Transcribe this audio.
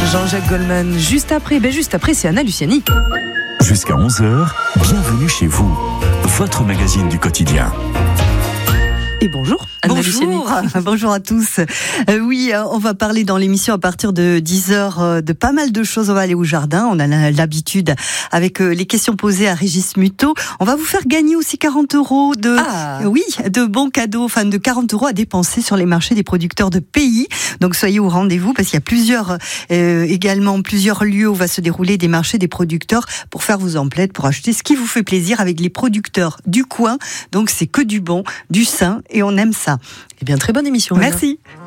Jean-Jacques Goldman, juste après, c'est Anna Luciani. Jusqu'à 11h, bienvenue chez vous, votre magazine du quotidien. Et bonjour, Anna Luciani. Bonjour à tous. Oui, on va parler dans l'émission à partir de 10h de pas mal de choses. On va aller au jardin. On a l'habitude avec les questions posées à Régis Muto. On va vous faire gagner aussi 40 € de bons cadeaux, enfin de 40 € à dépenser sur les marchés des producteurs de pays. Donc soyez au rendez-vous parce qu'il y a plusieurs lieux où va se dérouler des marchés des producteurs pour faire vos emplettes, pour acheter ce qui vous fait plaisir avec les producteurs du coin. Donc c'est que du bon, du sain et on aime ça. Eh bien, très bonne émission. Merci. Anna.